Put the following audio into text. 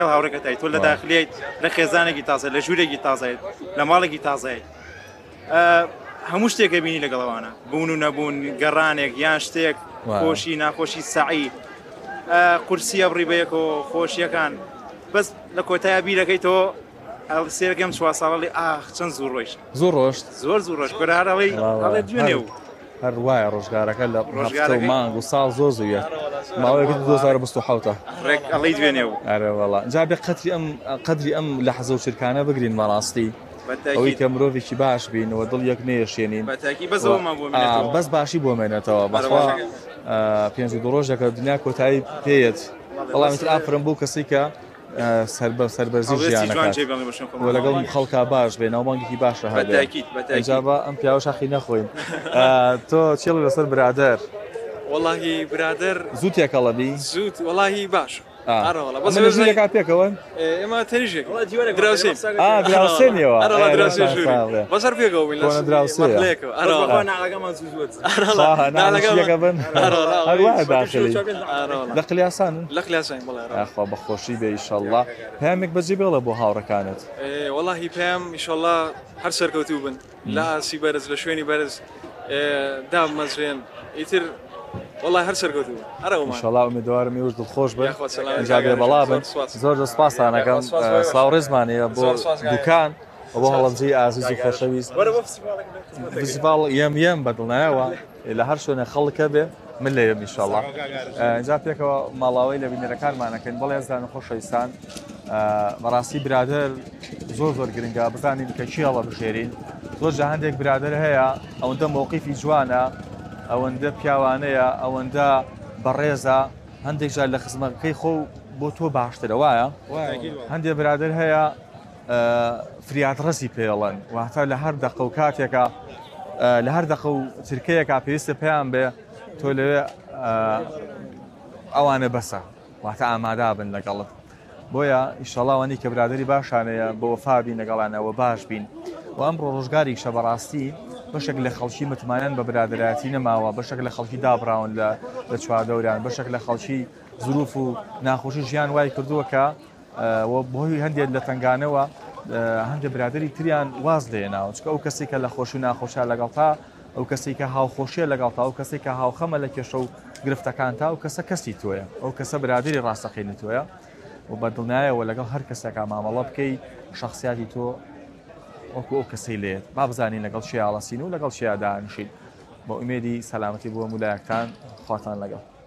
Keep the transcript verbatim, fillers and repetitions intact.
هاوڕێکەکەی تۆ لە داخلیت لە خێزانێکی تازە لە ژوورێکی تازایت لە ماڵێکی تازایت هەموو شتێکە بینی لەگەڵەوانە بوون و نەبوون گەڕانێک یان شتێک خۆشی ناخۆشی سەعی قورسیە بڕی بەیەکەوە خۆشیەکان بەس لە کۆتایە بیرەکەی تۆ سێرەکەم چوار ساڵی ئاخ چەند زوو ڕۆیشت زۆر ڕۆشت زۆر زوو ڕۆژ کۆرە هەرڵی هەڵێ دوێنێ و هەر وایە ڕۆژگارەکە لە ڕۆژگارە و مانگ و ساڵ زۆر زوویە ماوەیەکی دوو هەزار و بیست و حەوتە ڕێک ئەڵی دوێنێ و ئەرە وەڵا جا بێ قەدری ئەم قەدری ئەم لە حەزە و شرکانە بگرین بەڕاستی ئەوەی کە مرۆڤێکی باش بینەوە دڵ یەک نێشێنین بەس باشی بۆ مێنێتەوە بەخوا پێنج و دو ڕۆژێکە دنیا کۆتایی پێیت بەڵامیتر ئافرم بوو کەسی کە سەربەرزی ژیانەکە لەگەڵ خەڵکا باش بێ ناومانگێکی باشە هەجابە ئەم پیاوە شاخی نەخۆین تۆ چێڵ لەسەر برادەر وەڵاهی برادەر زوو تێکەڵەبی زووت وەڵاهی باش بەزێکا پێکەوە ئێمە تەنیژێک دراوسێنەوە بەسەر پێکەوە بن هەروە داخلی لە قلیاسانن لە قلیاسان بەڵێخوا بەخۆشی بێ ئیشەڵڵا پامێک بەجێ بێڵە بۆ هاوڕەکانت وەڵاهی پێم ئیشەڵڵا هەر سەرکەوتوو بن لە ئاسی بەرز لە شوێنی بەرز دامەزرێن ئیتر والله هەر سەرکەوتوو ئینشەڵڵا ئومیدوارم هیوش دڵخۆش بن ئەنجا بێ بەڵا بن زۆر دە سوپاسانەکەم سڵاو ڕێزمانەیە بۆ دوکان بۆ هەڵەمجەی ئازیز و خۆشەویست فستیڤاڵ یەم یەم بەدڵنایەوە لە هەر شوێنە خەڵکە بێ من لێرەم ئینشەڵڵا ئەنجا پێکەوە ماڵاوەی لە بینەرەکانمانەکەن بەڵێ هێزدان و خۆشەویستان بەڕاستی برادەر زۆر زۆر گرنگە بزانین کە چی هەڵە بژێرین زۆر جا هەندێک برادەر هەیە ئەوەندە مۆقیفی جوانە ئەوەندە پیاوانەیە ئەوەندە بەڕێزە هەندێک جار لە خزمەکەی خۆ بۆ تۆ باشترە وایە هەندێک برادر هەیە فریادڕەسی پێڵەن واتە لە هەر دەقە و کاتێکە لە هەر دەقە و چرکەیەکا پێویستە پێیان بێ تۆ لەوێ ئەوانە بەسە واتە ئامادا بن لەگەڵت بۆیە ئیشەڵاوانی کە برادری باشانەیە بۆ وەفا بین لەگەڵانەوە باش بین و ئەمڕۆ ڕۆژگاری شە بەڕاستی بەشێک لە خەڵکی متمانەن بە برادایەتی نەماوە بەشێک لە خەڵکی دابراون لە چواردەوریان بەشێک لە خەڵکی زروف و ناخۆشی ژیان وای کردووە کە بۆی هەندێک لە تنگانەوە هەندێک برادری تریان واز لێناوە چکە ئەو کەسی کە لە خۆش و ناخۆشە لەگەڵتا ئەو کەسی کە هاوخۆشیە لەگەڵتا ئەو کەسی کە هاوخەمە لە کێشە و گرفتەکانتا ئەو کەسە کەسی تۆیە ئەو کەسە برادری ڕاستەقینی تۆیە و بەدڵنایەوە لەگەڵ هەر کەسێکا مامەڵە بکەی شخصیاتی تۆ وەکو ئەو کەسەی لێت با بزانین لەگەڵ شیاڵەسین و لەگەڵ شیادانشین بۆ ئومێدی سەلامەتی بۆ مولایەکتان خواتان لەگەڵ